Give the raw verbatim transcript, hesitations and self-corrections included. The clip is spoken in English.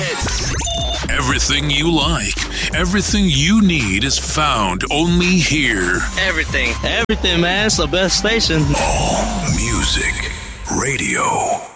hits. Everything you like, everything you need is found only here. Everything. Everything, man. It's the best station. All Music Radio.